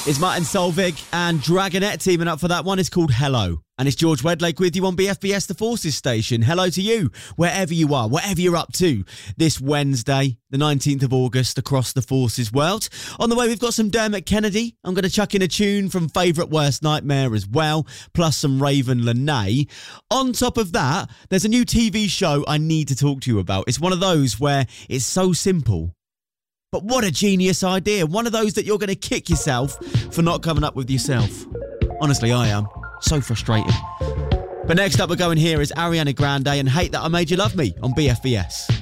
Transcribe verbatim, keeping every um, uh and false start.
It's Martin Solveig and Dragonette teaming up for that one. It's called Hello. And it's George Wedlake with you on B F B S The Forces station. Hello to you, wherever you are, whatever you're up to. This Wednesday, the nineteenth of August, across the Forces world. On the way, we've got some Dermot Kennedy. I'm going to chuck in a tune from Favourite Worst Nightmare as well, plus some Raven Lenae. On top of that, there's a new T V show I need to talk to you about. It's one of those where it's so simple. But what a genius idea. One of those that you're going to kick yourself for not coming up with yourself. Honestly, I am. So frustrating. But next up we're going here is Ariana Grande and Hate That I Made You Love Me on B F B S.